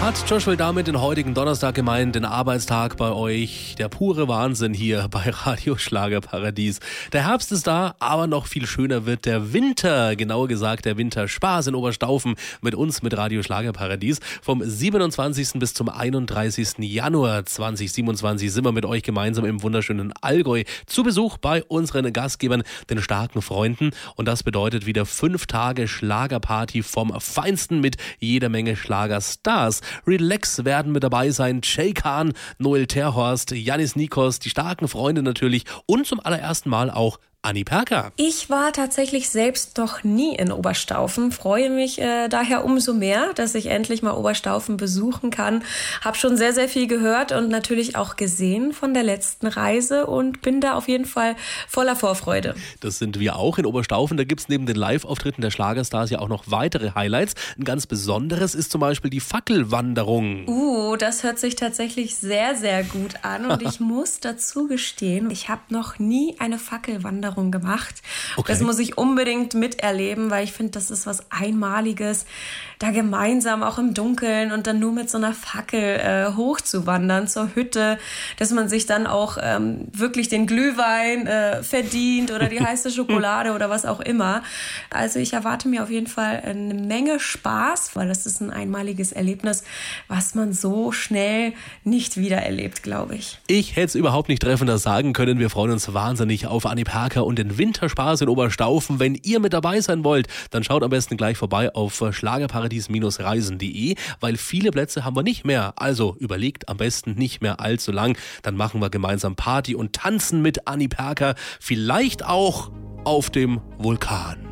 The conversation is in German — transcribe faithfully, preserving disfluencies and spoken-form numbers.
Hat Joshua damit den heutigen Donnerstag gemeint, den Arbeitstag bei euch. Der pure Wahnsinn hier bei Radio Schlagerparadies. Der Herbst ist da, aber noch viel schöner wird der Winter. Genauer gesagt der Winterspaß in Oberstaufen mit uns, mit Radio Schlagerparadies. Vom siebenundzwanzigsten bis zum einunddreißigsten Januar zweitausendsiebenundzwanzig sind wir mit euch gemeinsam im wunderschönen Allgäu zu Besuch bei unseren Gastgebern, den starken Freunden. Und das bedeutet wieder fünf Tage Schlagerparty vom Feinsten mit jeder Menge Schlagerstars. Relax werden mit dabei sein, Jay Khan, Noel Terhorst, Yannis Nikos, die starken Freunde natürlich und zum allerersten Mal auch Anni Perka. Ich war tatsächlich selbst noch nie in Oberstaufen, freue mich äh, daher umso mehr, dass ich endlich mal Oberstaufen besuchen kann. Hab schon sehr, sehr viel gehört und natürlich auch gesehen von der letzten Reise und bin da auf jeden Fall voller Vorfreude. Das sind wir auch in Oberstaufen. Da gibt's neben den Live-Auftritten der Schlagerstars ja auch noch weitere Highlights. Ein ganz besonderes ist zum Beispiel die Fackelwanderung. Uh, das hört sich tatsächlich sehr, sehr gut an und ich muss dazu gestehen, ich habe noch nie eine Fackelwanderung gemacht. Okay. Das muss ich unbedingt miterleben, weil ich finde, das ist was Einmaliges, da gemeinsam auch im Dunkeln und dann nur mit so einer Fackel äh, hochzuwandern zur Hütte, dass man sich dann auch ähm, wirklich den Glühwein äh, verdient oder die heiße Schokolade oder was auch immer. Also ich erwarte mir auf jeden Fall eine Menge Spaß, weil das ist ein einmaliges Erlebnis, was man so schnell nicht wieder erlebt, glaube ich. Ich hätte es überhaupt nicht treffender sagen können. Wir freuen uns wahnsinnig auf Anni Perka und den Winterspaß in Oberstaufen. Wenn ihr mit dabei sein wollt, dann schaut am besten gleich vorbei auf schlagerparadies Reisen punkt de, weil viele Plätze haben wir nicht mehr. Also überlegt am besten nicht mehr allzu lang. Dann machen wir gemeinsam Party und tanzen mit Anni Perka. Vielleicht auch auf dem Vulkan.